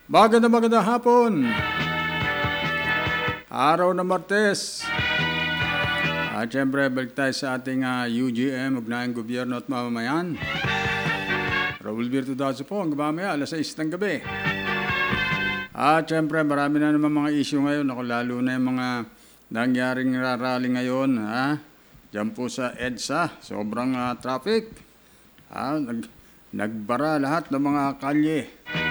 Magandang hapon. Araw na Martes. At syempre, balik tayo sa ating UGM, Ugnayang Gobyerno at Mamamayan. Raul Virtu Dazo po, hanggang mamaya, alas 6 ng gabi. At syempre, marami na naman mga issue ngayon. Ako, lalo na yung mga nangyaring rally ngayon. Diyan po sa EDSA, sobrang traffic. Nagbara lahat ng mga kalye.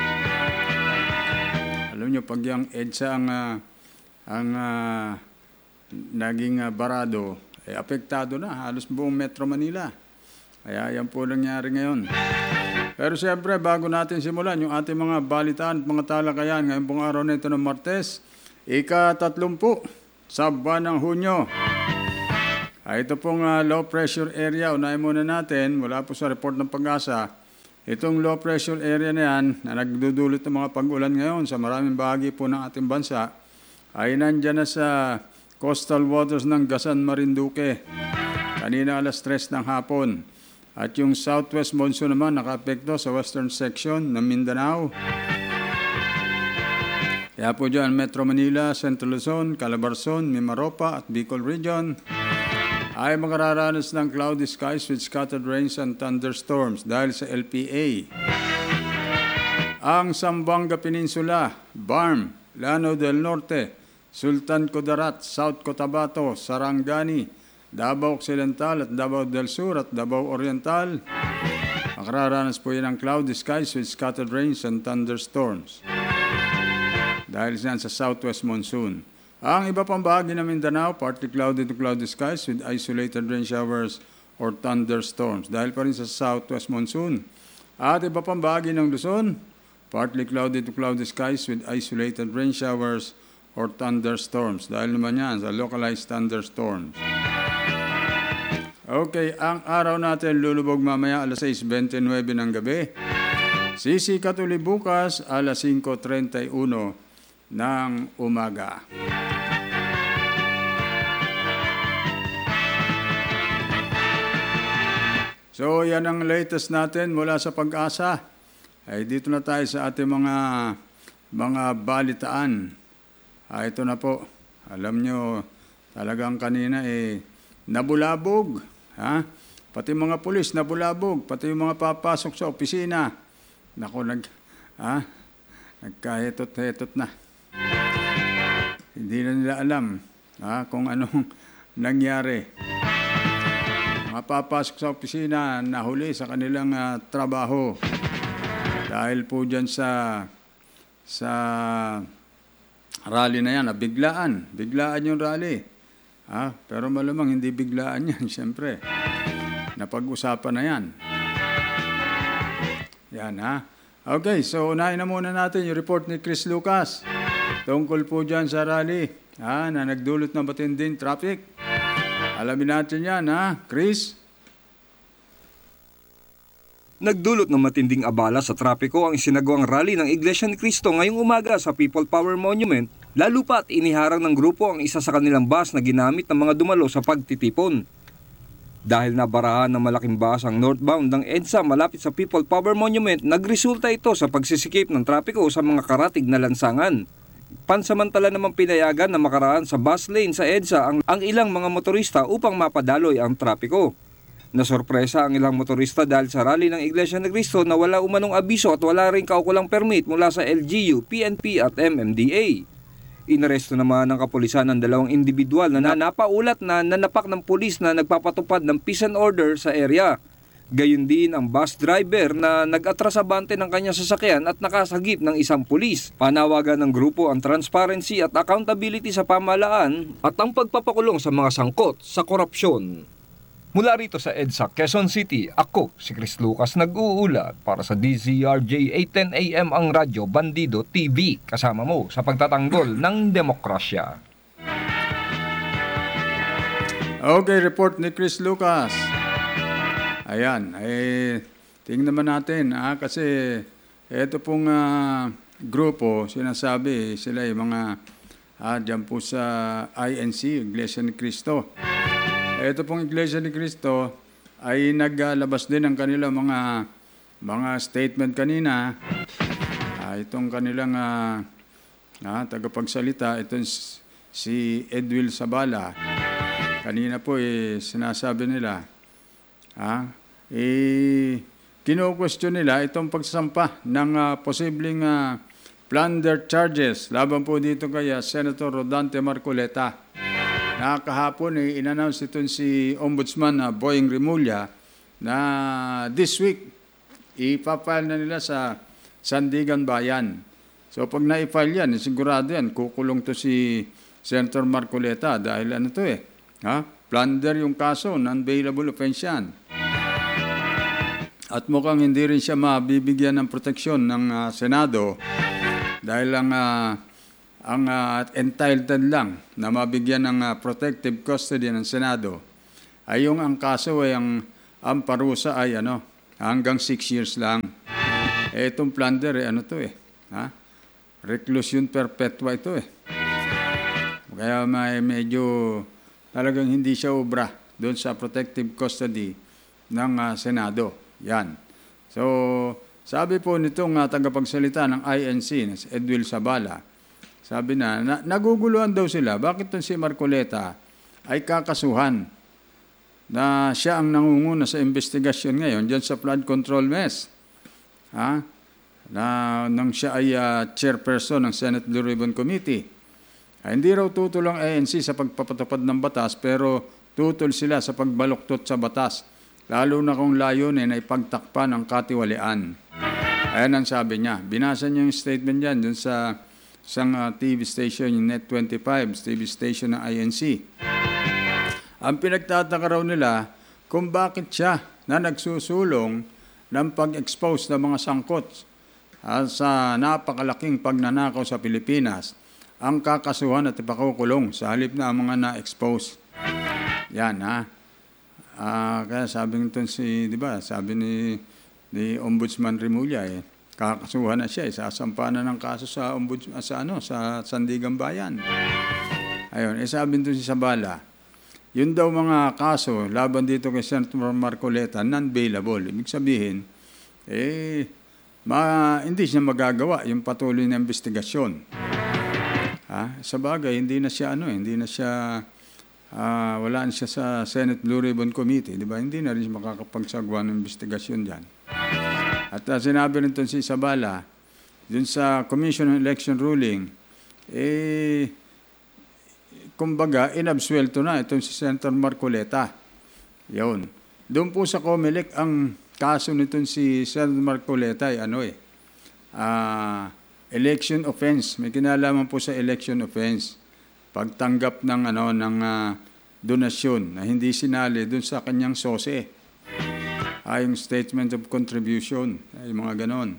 Alam nyo, pag yung EDSA ang naging barado, apektado na halos buong Metro Manila. Kaya yan po nangyari ngayon. Pero siyempre, bago natin simulan yung ating mga balitaan at mga talakayan, ngayon pong araw na ito ng Martes, ika-30 sa buwan ng Hunyo. Ito pong low pressure area, unahin muna natin, mula po sa report ng Pag-asa, itong low pressure area na yan, na nagdudulot ng mga pag-ulan ngayon sa maraming bahagi po ng ating bansa, ay nandyan na sa coastal waters ng Gasan, Marinduque. Kanina alas 3 ng hapon. At yung southwest monsoon naman nakaapekto sa western section ng Mindanao. Kaya po dyan, Metro Manila, Central Luzon, Calabarzon, Mimaropa at Bicol Region ay makararanas ng cloudy skies with scattered rains and thunderstorms dahil sa LPA. Ang Zamboanga Peninsula, Barm, Lanao del Norte, Sultan Kudarat, South Cotabato, Sarangani, Davao Occidental at Davao del Sur at Davao Oriental. Makararanas po yan ng cloudy skies with scattered rains and thunderstorms dahil yan sa southwest monsoon. Ang iba pang bahagi ng Mindanao, partly cloudy to cloudy skies with isolated rain showers or thunderstorms dahil pa rin sa southwest monsoon. At iba pang bahagi ng Luzon, partly cloudy to cloudy skies with isolated rain showers or thunderstorms dahil naman yan sa localized thunderstorms. Okay, ang araw natin lulubog mamaya alas 6:29 ng gabi. Sisikat uli bukas alas 5:31 ng umaga. So, yan ang latest natin mula sa Pag-asa. Ay dito na tayo sa ating mga balitaan. Ito na po. Alam nyo, talagang kanina nabulabog. Pati mga pulis nabulabog. Pati yung mga papasok sa opisina. Naku, nagkahetot-hetot na. Hindi na nila alam kung anong nangyari. Mapapasok sa opisina, nahuli sa kanilang trabaho. Dahil po dyan sa rally na yan, biglaan yung rally. Pero malamang hindi biglaan yan, siyempre. Napag-usapan na yan. Yan, Okay, so unahin na muna natin yung report ni Chris Lucas. Tungkol po dyan sa rally, na nagdulot ng matinding traffic. Alamin natin yan, Chris? Nagdulot ng matinding abala sa trapiko ang isinagawang rally ng Iglesia ni Cristo ngayong umaga sa People Power Monument, lalo pa't iniharang ng grupo ang isa sa kanilang bus na ginamit ng mga dumalo sa pagtitipon. Dahil nabarahan ng malaking bus ang northbound ng EDSA malapit sa People Power Monument, nagresulta ito sa pagsisikip ng trapiko sa mga karatig na lansangan. Pansamantala namang pinayagan na makaraan sa bus lane sa EDSA ang ilang mga motorista upang mapadaloy ang trapiko. Nasorpresa ang ilang motorista dahil sa rally ng Iglesia ni Cristo na wala umanong abiso at wala ring kaukulang permit mula sa LGU, PNP at MMDA. Inaresto naman ng kapulisan ng dalawang individual na napaulat na nanapak ng pulis na nagpapatupad ng peace and order sa area. Gayun din ang bus driver na nag-atrasabante ng kanyang sasakyan at nakasagip ng isang pulis. Panawagan ng grupo ang transparency at accountability sa pamahalaan at ang pagpapakulong sa mga sangkot sa korupsyon. Mula rito sa EDSA, Quezon City, ako si Chris Lucas nag-uulat para sa DZRJ 810 AM ang Radyo Bandido TV, kasama mo sa pagtatanggol ng demokrasya. Okay, report ni Chris Lucas. Ayan, tingnan naman natin kasi ito pong grupo, sinasabi sila yung mga dyan po sa INC, Iglesia ni Cristo. Ito pong Iglesia ni Cristo ay naglabas din ng kanilang mga statement kanina Itong kanilang tagapagsalita, itong si Edwil Sabala, kanina po sinasabi nila, kino-question nila itong pagsasampa ng posibleng plunder charges laban po dito kay Senator Rodante Marcoleta. Kahapon in-announce itong si Ombudsman Boying Rimulya na this week ipapile na nila sa Sandigan Bayan. So pag na-file yan, sigurado yan, kukulong to si Senator Marcoleta dahil plunder yung kaso, non-bailable offense yan. At mukhang hindi rin siya mabibigyan ng proteksyon ng Senado dahil ang entitled lang na mabigyan ng protective custody ng Senado ay yung ang kaso ay ang parusa ay hanggang 6 years lang. Itong plunder reclusion perpetua ito Kaya medyo talagang hindi siya obra doon sa protective custody ng Senado. Yan. So, sabi po nitong tagapagsalita ng INC, si Edwil Sabala, sabi na naguguluhan daw sila, bakit si Marcoleta ay kakasuhan na siya ang nangunguna sa investigasyon ngayon dyan sa flood control mess. Nang siya ay chairperson ng Senate Blue Ribbon Committee. Hindi raw tutol ang ANC sa pagpapatupad ng batas pero tutol sila sa pagbaluktot sa batas, lalo na kung layunin ay pagtakpan ng katiwalian. Ayan ang sabi niya. Binasa niya yung statement yan dun sa isang TV station, yung Net25, TV station ng INC. Ang pinagtataka raw nila kung bakit siya na nagsusulong ng pag-expose ng mga sangkot sa napakalaking pagnanakaw sa Pilipinas ang kakasuhan at ipakukulong sa halip na ang mga na-expose. Yan kaya sabi nito sabi ni Ombudsman Rimulya kakasuhan na siya, sasampa na ng kaso sa sa Sandigan Bayan. Ayun, sabi nito si Sabala, yun daw mga kaso laban dito kay Senator Marcoleta non-bailable. Ibig sabihin, hindi siya magagawa yung patuloy na investigasyon. Sa bagay, hindi na siya wala na siya sa Senate Blue Ribbon Committee, di ba? Hindi na rin siya makakapagsagawa ng investigasyon diyan. At sinabi rin si Sabala, dun sa Commission on Election Ruling, kumbaga, inabsuelto na itong si Senator Marcoleta. Yun. Doon po sa COMELEC, ang kaso nitong si Senator Marcoleta ay election offense. May kinalaman po sa election offense. Pagtanggap ng donasyon na hindi sinali doon sa kanyang sose. Yung statement of contribution. Yung mga ganon.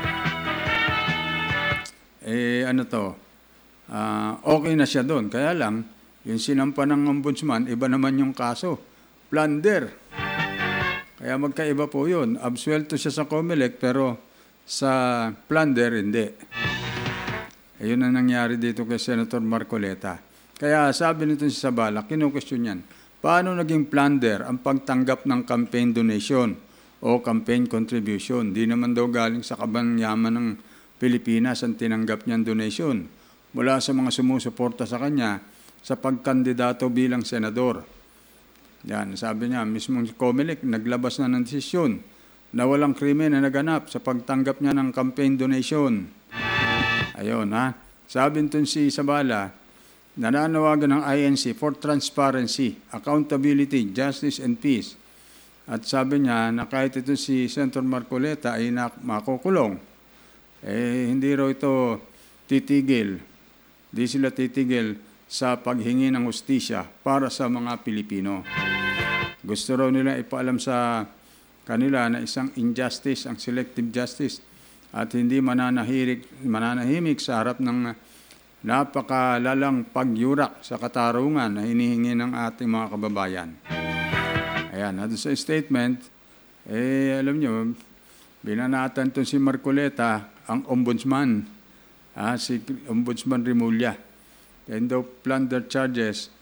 Okay na siya doon. Kaya lang, yung sinampa ng ombudsman, iba naman yung kaso. Plunder. Kaya magkaiba po yun. Absuelto siya sa COMELEC, pero sa plunder, hindi. Ayun ang nangyari dito kay Senator Marcoleta. Kaya sabi nito si Sabala, kinu-question yan, paano naging plunder ang pagtanggap ng campaign donation o campaign contribution? Di naman daw galing sa kabangyaman ng Pilipinas ang tinanggap niyang donation mula sa mga sumusuporta sa kanya sa pagkandidato bilang senador. Yan, sabi niya, mismong COMELEC naglabas na ng desisyon na walang krimen na naganap sa pagtanggap niya ng campaign donation. Ayun, Sabi nito si Sabala, nananawagan ng INC for transparency, accountability, justice, and peace. At sabi niya na kahit ito si Senator Marcoleta ay makukulong, hindi raw ito titigil. Di sila titigil sa paghingi ng hustisya para sa mga Pilipino. Gusto raw nila ipaalam sa kanila na isang injustice, ang selective justice, at hindi mananahimik sa harap ng napakalalang pagyurak sa katarungan na hinihingi ng ating mga kababayan. Ayan, at sa statement, alam nyo, binanatan to si Marcoleta, ang ombudsman, si Ombudsman Rimulya. And daw plunder charges,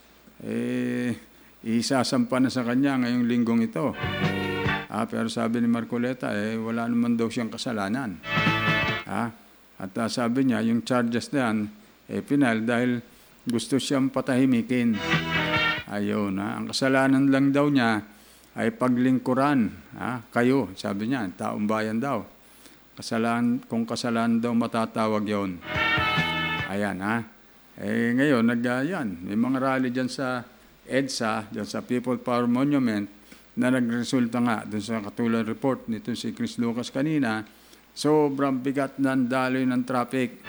isasampa na sa kanya ngayong linggong ito. Pero sabi ni Marcoleta, wala naman daw siyang kasalanan. At sabi niya, yung charges na yan, final dahil gusto siyang patahimikin. Ayun, ang kasalanan lang daw niya ay paglingkuran. Kayo, sabi niya, taong bayan daw. Kung kasalanan daw matatawag yon. Ayan, ngayon, may mga rally dyan sa EDSA, dyan sa People Power Monument, na nagresulta nga dun sa katulad report nito si Chris Lucas kanina, sobrang bigat ng daloy ng traffic.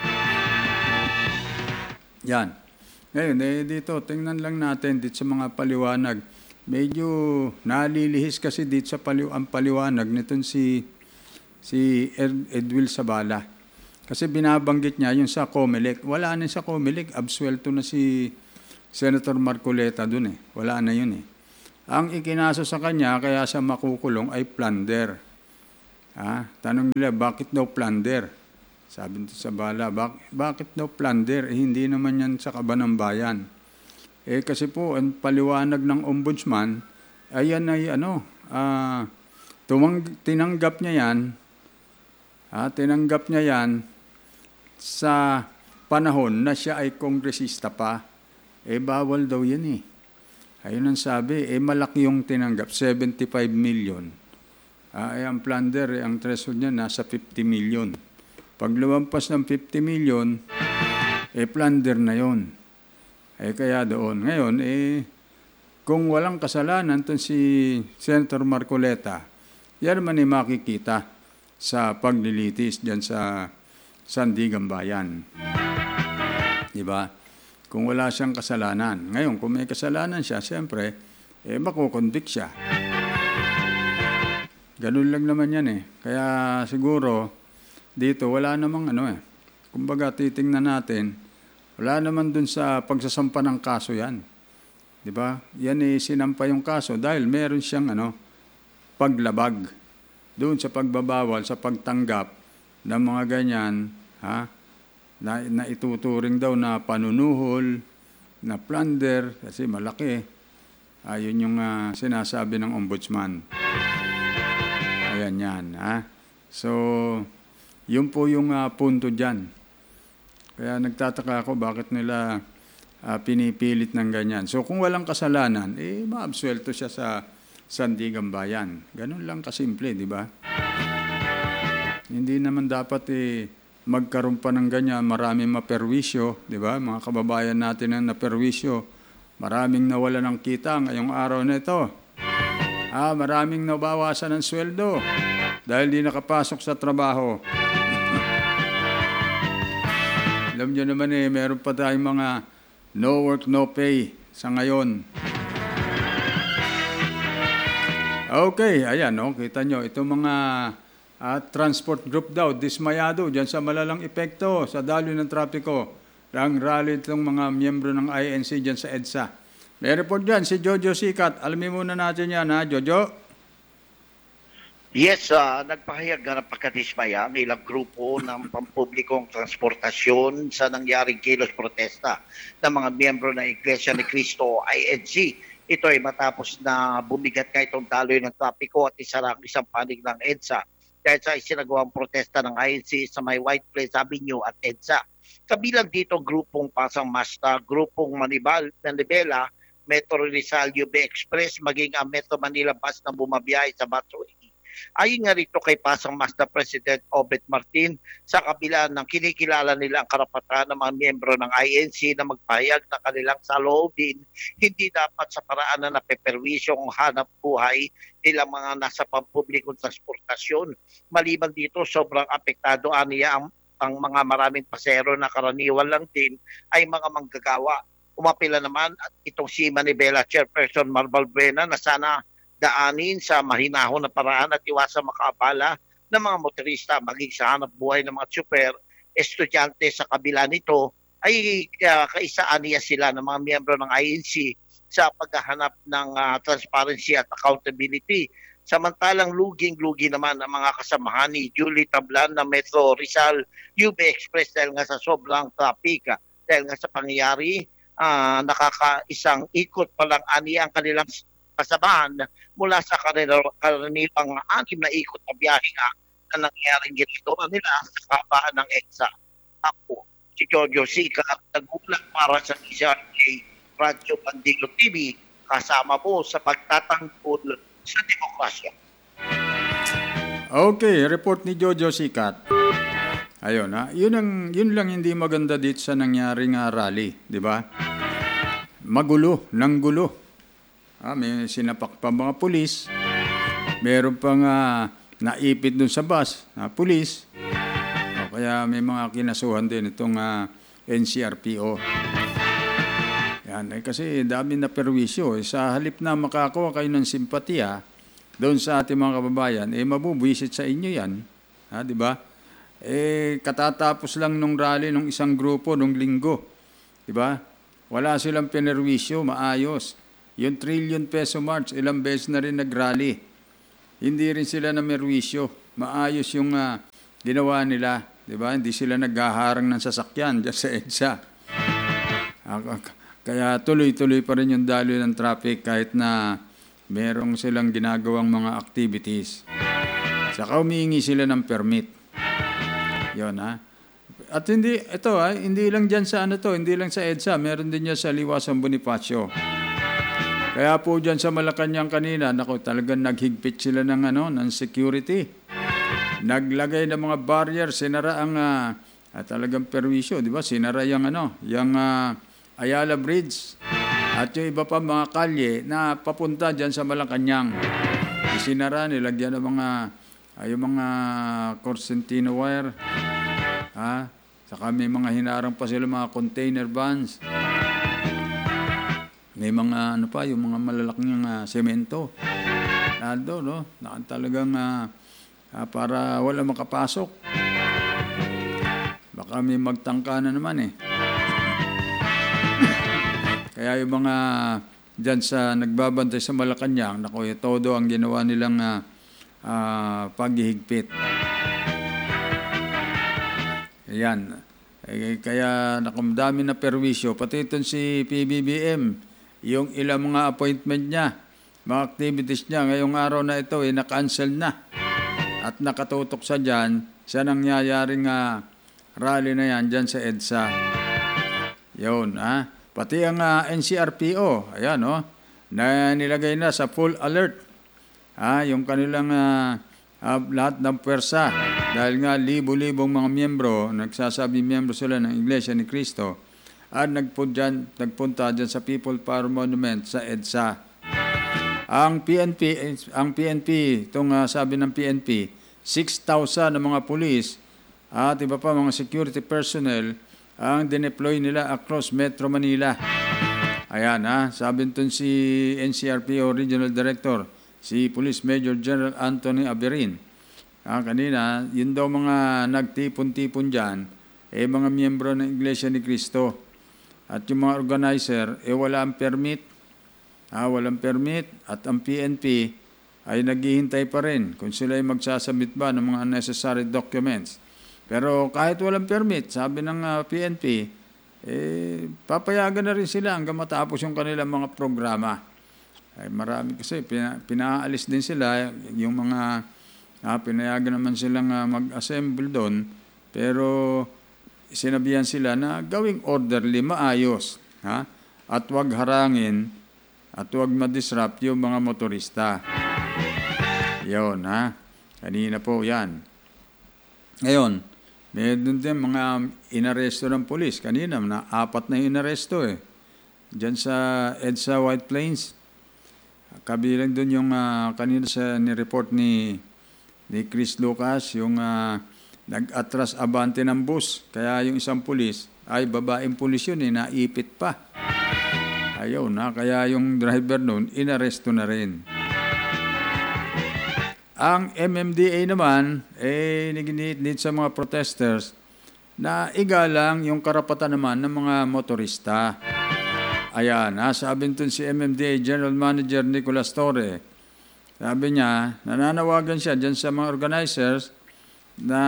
Yan. Ngayon, dito, tingnan lang natin dito sa mga paliwanag. Medyo nalilihis kasi dito sa ang paliwanag nitong si Edwil Sabala. Kasi binabanggit niya yung sa COMELEC. Wala na sa COMELEC, absuelto na si Senator Marcoleta dun Wala na yun Ang ikinaso sa kanya, kaya sa makukulong ay plunder. Tanong nila, bakit daw plunder? Sabi nito sa Bala, bakit daw plunder? Hindi naman yan sa kaban ng bayan. Kasi po, ang paliwanag ng ombudsman, ayan ay tinanggap niya yan, sa panahon na siya ay kongresista pa. Bawal daw yan Ayun ang sabi, malaki yung tinanggap, 75 million. Ang plunder, ang threshold niya nasa 50 million. Pag lumampas ng 50 million, plunder na yon. Kaya doon. Ngayon, kung walang kasalanan itong si Senator Marcoleta, yan naman makikita sa paglilitis dyan sa Sandigan Bayan. Diba? Kung wala siyang kasalanan. Ngayon, kung may kasalanan siya, siyempre, makukonvict siya. Ganun lang naman yan Kaya siguro, dito, wala namang kumbaga, titingnan natin, wala naman dun sa pagsasampa ng kaso yan. Diba? Yan sinampa yung kaso dahil meron siyang paglabag doon sa pagbabawal, sa pagtanggap ng mga ganyan, na ituturing daw na panunuhol, na plunder, kasi malaki. Ayun yung sinasabi ng ombudsman. Ayan yan. So, yun po yung punto dyan. Kaya nagtataka ako bakit nila pinipilit ng ganyan. So, kung walang kasalanan, maabsuelto siya sa Sandigan Bayan. Ganun lang kasimple, di ba? Hindi naman dapat magkaroon pa ng ganyan, maraming maperwisyo, di ba? Mga kababayan natin ang naperwisyo, maraming nawala ng kita ngayong araw na ito. Maraming nabawasan ng sweldo dahil di nakapasok sa trabaho. Alam nyo naman meron pa tayong mga no work, no pay sa ngayon. Okay, ayan, kita nyo, itong mga transport group daw, dismayado dyan sa malalang epekto sa daloy ng trapiko. Ang rally itong mga miyembro ng INC dyan sa EDSA. May report dyan, si Jojo Sikat. Alamin muna natin yan, Jojo? Yes, nagpahayag na pagkadismaya ang ilang grupo ng pampublikong transportasyon sa nangyaring kilos protesta ng mga miyembro ng Iglesia ni Cristo INC. Ito ay matapos na bumigat nga itong daloy ng trapiko at isara ang isang panig ng EDSA dahil sa isinagawang protesta ng INC sa may White Plains Avenue at EDSA. Kabilang dito grupong Pasang Masta, grupong Manibela, Metro Rizal UB Express, maging ang Metro Manila bus na bumabiyahe sa busway. Ayon nga rito kay Pasang Masta President Obet Martin, sa kabila ng kinikilala nila ang karapatan ng mga miyembro ng INC na magpahayag ng kanilang saloobin, hindi dapat sa paraan na napeperwisyong hanap buhay nila mga nasa pampublikong transportasyon. Maliban dito, sobrang apektado aniya ang mga maraming pasero na karaniwan lang din ay mga manggagawa. Umapila naman at itong si Manibela Chairperson Marbal Brena na sana daanin sa mahinahon na paraan at iwasan makaabala ng mga motorista maging sa hanap buhay ng mga tsuper, estudyante. Sa kabila nito ay kaisaan niya sila ng mga miyembro ng INC sa paghahanap ng transparency at accountability. Samantalang luging-lugi naman ang mga kasamahan ni Julie Tablan na Metro Rizal UB Express dahil nga sa sobrang traffic. Dahil nga sa pangyayari, nakakaisang ikot pa lang ani ang kanilang kasamahan mula sa kanilang 6 na ikot na biyahe na nangyaring ginagawa nila sa kabahan ng EDSA. Ako, si Jojo Sica, nagulat para sa DCRJ Radyo Bandilo TV, kasama po sa pagtatanggol sa demokrasya. Okay, report ni Jojo Sikat. Ayun ha, yun lang hindi maganda dito sa nangyaring rally, di ba? Magulo, nanggulo. May sinapak pa mga pulis. Meron pang naipit dun sa bus, pulis. Kaya may mga kinasuhan din itong NCRPO. Yan, kasi dami na perwisyo. Sa halip na makakuha kayo ng simpatiya doon sa ating mga kababayan, mabubwisit sa inyo yan. Di ba? Katatapos lang nung rally nung isang grupo nung linggo. Di ba? Wala silang penerwisyo, maayos. Yung trillion peso march, ilang beses na rin nag-rally. Hindi rin sila na merwisyo. Maayos yung ginawa nila. Di ba? Hindi sila naghaharang ng sasakyan dyan sa EDSA. Kaya tuloy-tuloy pa rin yung daloy ng traffic kahit na merong silang ginagawang mga activities. Saka humihingi sila ng permit. Yun At hindi lang dyan sa hindi lang sa EDSA, meron din yan sa Liwasan Bonifacio. Kaya po dyan sa Malacanang kanina, talagang naghigpit sila ng security. Naglagay ng mga barrier, sinara ang talagang perwisyo, di ba? Sinara yung Ayala Bridge at yung iba pa mga kalye na papunta dyan sa Malacanang. Isinara, nilagyan ng yung mga Corsentino wire. Saka may mga hinarang pa sila mga container vans. May mga yung mga malalaking semento. Nado, no? Talagang para wala makapasok. Baka may magtangka na naman Kaya yung mga dyan sa nagbabantay sa Malacanang, todo ang ginawa nilang paghihigpit. Ayan. Kaya dami na perwisyo. Pati itong si PBBM, yung ilang mga appointment niya, mga activities niya, ngayong araw na ito, na-cancel na. At nakatutok sa dyan, sa nangyayaring rally na yan dyan sa EDSA. Yun, Pati ang NCRPO, ayan, na nilagay na sa full alert. Yung kanilang lahat ng pwersa. Dahil nga libo-libong mga miyembro, nagsasabi miyembro sila ng Iglesia ni Cristo, at nagpunta dyan sa People Power Monument sa EDSA. Ang PNP, itong sabi ng PNP, 6,000 na mga pulis at iba pa mga security personnel ang dineploy nila across Metro Manila. Ayan, sabi nito si NCRPO Regional Director, si Police Major General Anthony Aberin. Kanina, yun daw mga nagtipon-tipon dyan, mga miyembro ng Iglesia ni Cristo. At yung mga organizer, walang permit. Walang permit. At ang PNP ay naghihintay pa rin kung sila ay magsasubmit ba ng mga necessary documents. Pero kahit walang permit, sabi ng PNP, papayagan na rin sila hanggang matapos yung kanilang mga programa. Marami kasi, pinaalis din sila, yung mga pinayagan naman silang mag-assemble doon, pero sinabihan sila na gawing orderly, maayos, at huwag harangin, at huwag madisrupt yung mga motorista. Yun, kanina po yan. Ngayon, meron din mga inaresto ng polis. Kanina, 4 na inaresto diyan sa EDSA White Plains. Kabilang doon yung kanina sa ni-report ni Chris Lucas, yung nag-atras abante ng bus. Kaya yung isang pulis, ay babaeng pulis yun, naipit pa. Ayaw na, kaya yung driver noon, inaresto na rin. Ang MMDA naman, naginiit sa mga protesters na igalang yung karapatan naman ng mga motorista. Ayan, sabi nito si MMDA General Manager Nicolas Torre, sabi niya, nananawagan siya dyan sa mga organizers na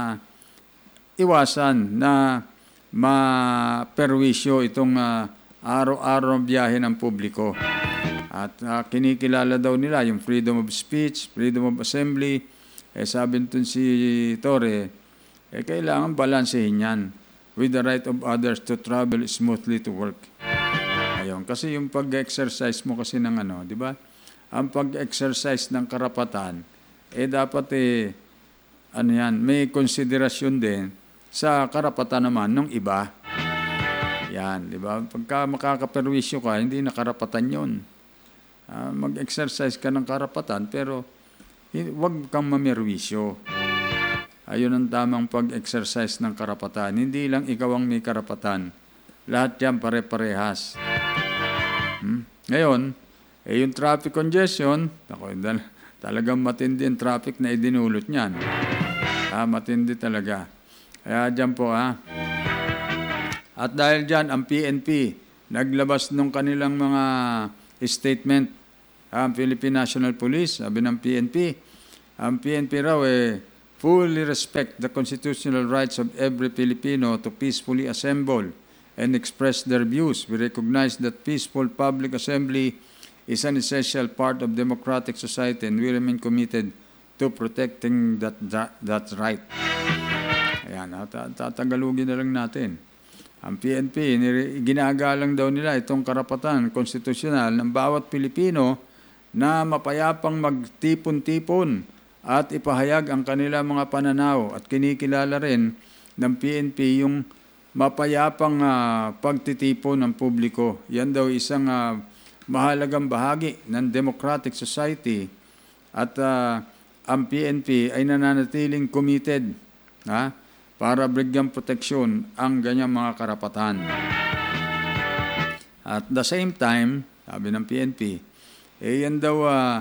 iwasan na maperwisyo itong araw-araw biyahe ng publiko. At kinikilala daw nila yung freedom of speech, freedom of assembly, Sabi nito si Torre, kailangan balansehin yan with the right of others to travel smoothly to work. Ayun, kasi yung pag-exercise mo kasi ng di ba? Ang pag-exercise ng karapatan, dapat may konsiderasyon din sa karapatan naman ng iba. Yan, di ba? Pagka makakaperwisyo ka, hindi na karapatan yun. Mag-exercise ka ng karapatan, pero huwag kang mamerwisyo. Ayun ang tamang pag-exercise ng karapatan. Hindi lang ikaw ang may karapatan. Lahat yan pare-parehas. Ngayon, yung traffic congestion, talagang matindi ang traffic na idinulot niyan. Matindi talaga. Kaya dyan po At dahil dyan, ang PNP, naglabas nung kanilang mga statement. Ang Philippine National Police, sabi ng PNP, ang PNP raw fully respect the constitutional rights of every Filipino to peacefully assemble and express their views. We recognize that peaceful public assembly is an essential part of democratic society and we remain committed to protecting that right. Ayan, tatagalugin na lang natin. Ang PNP, ginagalang daw nila itong karapatan konstitusyonal ng bawat Pilipino na mapayapang magtipon-tipon at ipahayag ang kanilang mga pananaw at kinikilala rin ng PNP yung mapayapang pagtitipon ng publiko. Yan daw isang mahalagang bahagi ng democratic society at ang PNP ay nananatiling committed para bigyan proteksyon ang ganyang mga karapatan. At the same time, sabi ng PNP, yan daw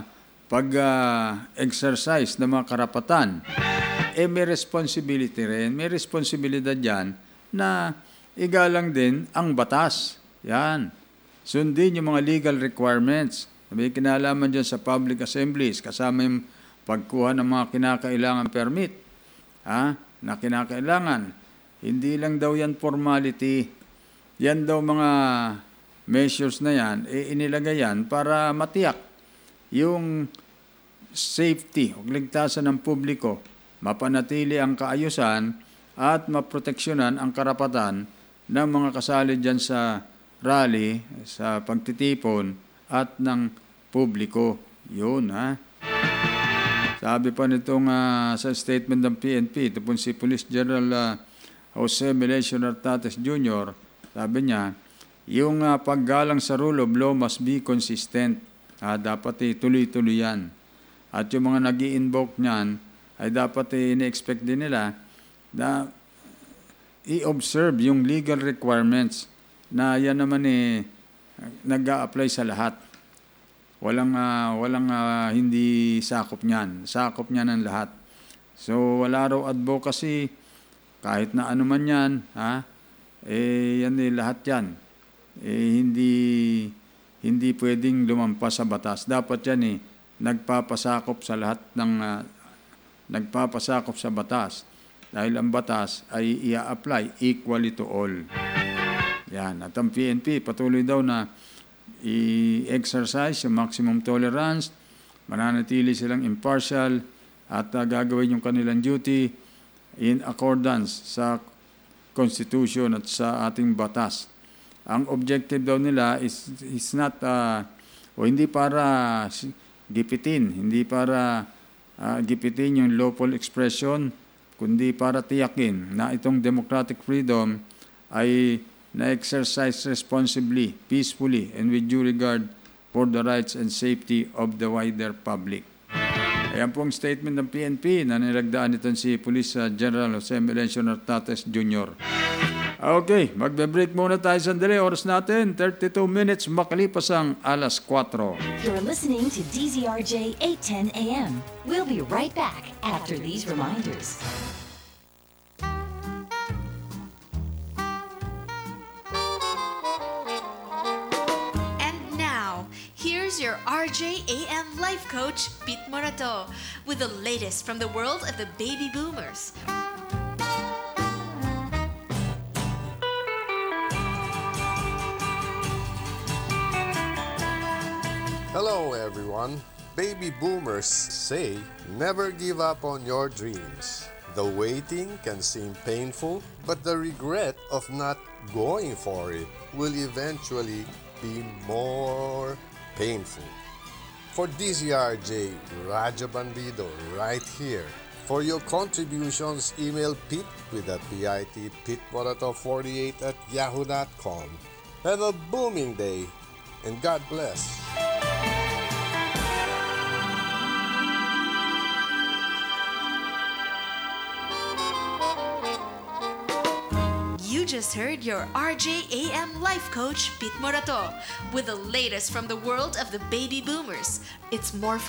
pag-exercise ng mga karapatan, may responsibility rin, may responsibilidad yan na igalang din ang batas. Yan. Sundin yung mga legal requirements. May kinalaman dyan sa public assemblies, kasama yung pagkuha ng mga kinakailangan permit. Na kinakailangan. Hindi lang daw yan formality. Yan daw mga measures na yan, inilagay yan para matiyak yung safety o ligtasan ng publiko, mapanatili ang kaayusan at maproteksyonan ang karapatan ng mga kasali dyan sa rally, sa pagtitipon at ng publiko. Yun, Sabi pa nitong sa statement ng PNP, ito po si Police General Jose Melesio Nartates Jr., sabi niya, yung paggalang sa rule of law must be consistent. Dapat tuloy-tuloy yan. At yung mga nag-i-invoke niyan, ay dapat ina-expect din nila na i-observe yung legal requirements na yan naman nag-a-apply sa lahat. Walang hindi sakop niyan. Sakop niyan ang lahat. So wala raw advocacy, kahit na ano man yan, yan lahat yan. Hindi pwedeng lumampas sa batas. Dapat yan nagpapasakop sa lahat ng nagpapasakop sa batas. Dahil ang batas ay i-apply equally to all. Yan. At ang PNP patuloy daw na i-exercise yung maximum tolerance, mananatili silang impartial at gagawin yung kanilang duty in accordance sa Constitution at sa ating batas. Ang objective daw nila is not hindi para gipitin, hindi para gipitin yung lawful expression, kundi para tiyakin na itong democratic freedom ay na-exercise responsibly, peacefully, and with due regard for the rights and safety of the wider public. Ayan pong statement ng PNP na nilagdaan nito si Police General Jose Melesio Nartates Jr. Okay, magbe-break muna tayo sandali. Oras natin, 32 minutes, makalipas ang 4:00. You're listening to DZRJ 810 AM. We'll be right back after these reminders. Here's your RJAM life coach, Pete Morato, with the latest from the world of the baby boomers. Hello, everyone. baby boomers say, never give up on your dreams. The waiting can seem painful, but the regret of not going for it will eventually be more painful. For DZRJ, Raja Bandido, right here. For your contributions, email Pete with a PIT, PeteMorato48@yahoo.com. Have a booming day, and God bless. You just heard your RJAM life coach, Pete Morato, with the latest from the world of the baby boomers. It's more fun